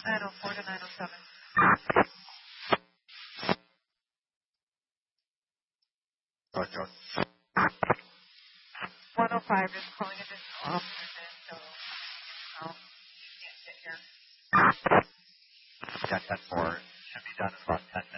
904 to 907. Oh, Joe. 105 is calling additional officers in, so you can't sit here. Yeah, 10-4. Should be done in about 10